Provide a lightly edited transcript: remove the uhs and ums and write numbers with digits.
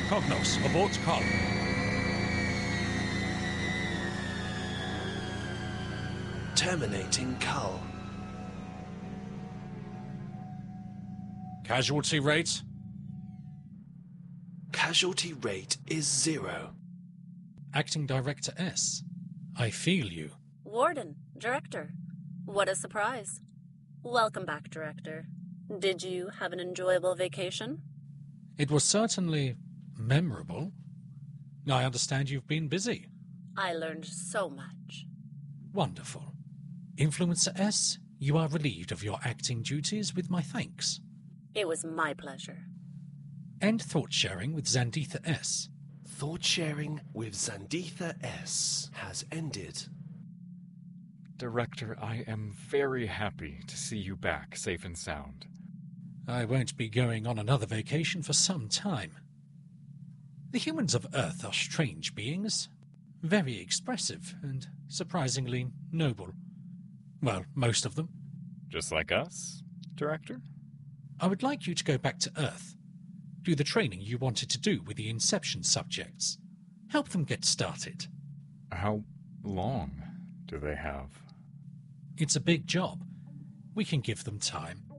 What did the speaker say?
Cognos, abort Cull. Terminating Cull. Casualty rate? Casualty rate is 0. Acting Director S. I feel you. Warden, Director. What a surprise. Welcome back, Director. Did you have an enjoyable vacation? It was certainly memorable. I understand you've been busy. I learned so much. Wonderful. Influencer S, you are relieved of your acting duties with my thanks. It was my pleasure. End thought sharing with Zanditha S. Thought sharing with Zanditha S. has ended. Director, I am very happy to see you back safe and sound. I won't be going on another vacation for some time. The humans of Earth are strange beings, very expressive and surprisingly noble. Well, most of them. Just like us, Director? I would like you to go back to Earth. Do the training you wanted to do with the Inception subjects. Help them get started. How long do they have? It's a big job. We can give them time.